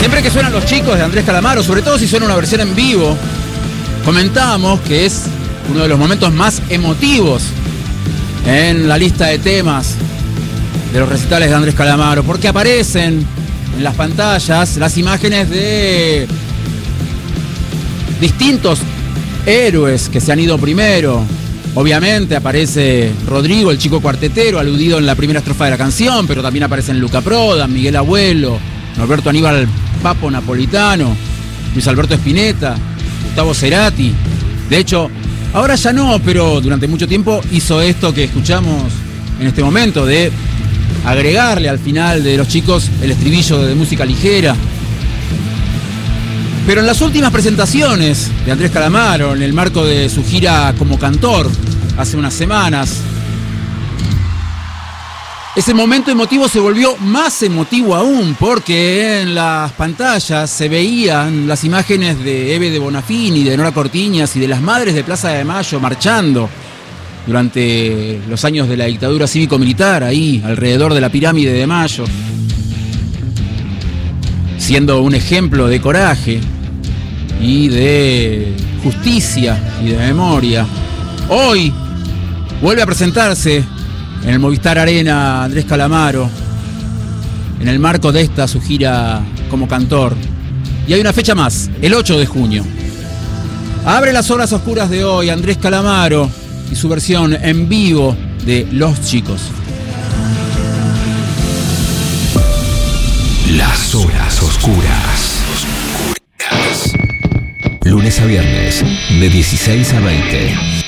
Siempre que suenan Los Chicos de Andrés Calamaro, sobre todo si suena una versión en vivo, comentamos que es uno de los momentos más emotivos en la lista de temas de los recitales de Andrés Calamaro, porque aparecen en las pantallas las imágenes de distintos héroes que se han ido primero. Obviamente aparece Rodrigo, el chico cuartetero, aludido en la primera estrofa de la canción, pero también aparecen Luca Prodan, Miguel Abuelo, Norberto Aníbal Papo Napolitano, Luis Alberto Spinetta, Gustavo Cerati. De hecho, ahora ya no, pero durante mucho tiempo hizo esto que escuchamos en este momento, de agregarle al final de Los Chicos el estribillo de música ligera. Pero en las últimas presentaciones de Andrés Calamaro, en el marco de su gira como cantor, hace unas semanas, ese momento emotivo se volvió más emotivo aún, porque en las pantallas se veían las imágenes de Eve de Bonafini, de Nora Cortiñas y de las madres de Plaza de Mayo marchando durante los años de la dictadura cívico-militar, ahí alrededor de la pirámide de Mayo, siendo un ejemplo de coraje y de justicia y de memoria. Hoy vuelve a presentarse en el Movistar Arena Andrés Calamaro, en el marco de esta su gira como cantor. Y hay una fecha más, el 8 de junio. Abre las horas oscuras de hoy Andrés Calamaro y su versión en vivo de Los Chicos. Las horas oscuras. Lunes a viernes, de 16 a 20.